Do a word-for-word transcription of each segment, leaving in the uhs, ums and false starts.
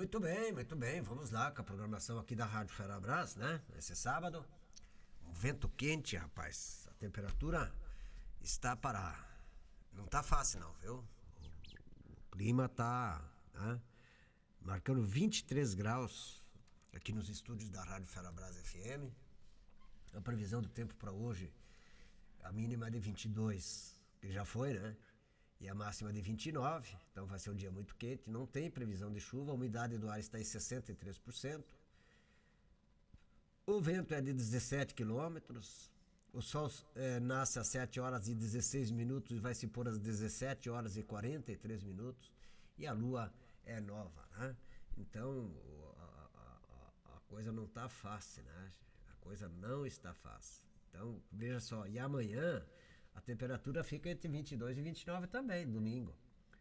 Muito bem, muito bem. Vamos lá com a programação aqui da Rádio Ferabras, né? Esse sábado. Um vento quente, rapaz. A temperatura está para... Não tá fácil não, viu? O clima tá, né? Marcando vinte e três graus aqui nos estúdios da Rádio Ferabras F M. A previsão do tempo para hoje, a mínima é de vinte e dois, que já foi, né? E a máxima de vinte e nove, então vai ser um dia muito quente, não tem previsão de chuva, a umidade do ar está em sessenta e três por cento. O vento é de dezessete quilômetros, o sol é, nasce às sete horas e dezesseis minutos e vai se pôr às dezessete horas e quarenta e três minutos, e a lua é nova, né? Então a, a, a coisa não está fácil, né? A coisa não está fácil. Então veja só, e amanhã a temperatura fica entre vinte e dois e vinte e nove também, domingo.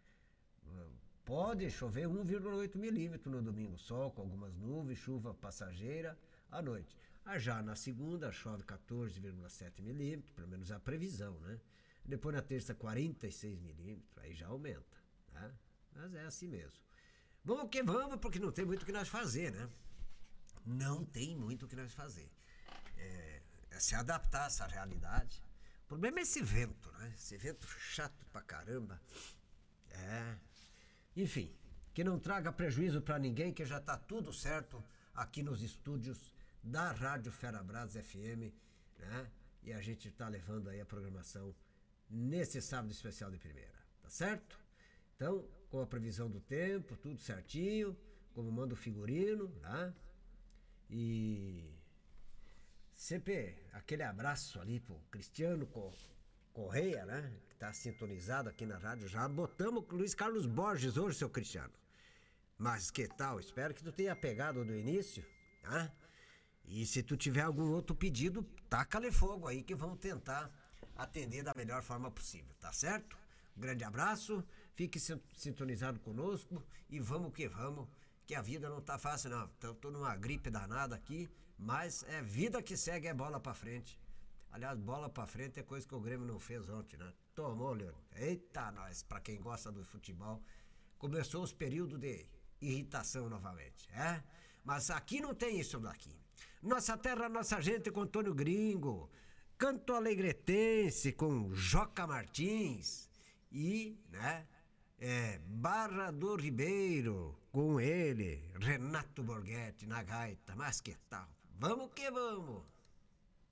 Pode chover um vírgula oito milímetros no domingo, sol com algumas nuvens, chuva passageira à noite. Ah, já na segunda chove quatorze vírgula sete milímetros, pelo menos é a previsão, né? Depois na terça quarenta e seis milímetros, aí já aumenta, né? Mas é assim mesmo. Vamos que vamos, porque não tem muito o que nós fazer, né? Não tem muito o que nós fazer. É, é se adaptar a essa realidade. O problema é esse vento, né? Esse vento chato pra caramba. É. Enfim, que não traga prejuízo pra ninguém, que já tá tudo certo aqui nos estúdios da Rádio Ferabras F M, né? E a gente tá levando aí a programação nesse sábado especial de primeira, tá certo? Então, com a previsão do tempo, tudo certinho, como manda o figurino, tá? E... C P, aquele abraço ali pro Cristiano Correia, né? Que tá sintonizado aqui na rádio. Já botamos o Luiz Carlos Borges hoje, seu Cristiano. Mas que tal? Espero que tu tenha pegado do início, tá? E se tu tiver algum outro pedido, taca-lhe fogo aí que vamos tentar atender da melhor forma possível, tá certo? Um grande abraço, fique sintonizado conosco e vamos que vamos, que a vida não tá fácil não. Tô, tô numa gripe danada aqui, mas é vida que segue, é bola pra frente. Aliás, bola pra frente é coisa que o Grêmio não fez ontem, né? Tomou, Leandro. Eita, nós, pra quem gosta do futebol, começou os períodos de irritação novamente, é? Mas aqui não tem isso daqui. Nossa terra, nossa gente com Antônio Gringo, Canto Alegretense com Joca Martins e, né, é, Barra do Ribeiro com ele, Renato Borghetti na gaita, mas que tal? Vamos que vamos!